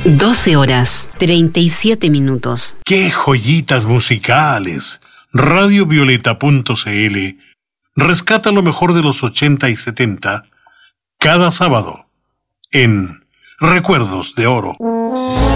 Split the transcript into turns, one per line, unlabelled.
12 horas, 37 minutos.
¡Qué joyitas musicales! Radiovioleta.cl rescata lo mejor de los 80 y 70 cada sábado en Recuerdos de Oro.